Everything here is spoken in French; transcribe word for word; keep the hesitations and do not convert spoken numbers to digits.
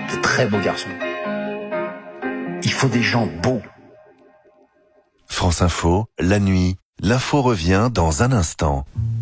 de très beaux garçons. Il faut des gens beaux. France Info, la nuit, l'info revient dans un instant.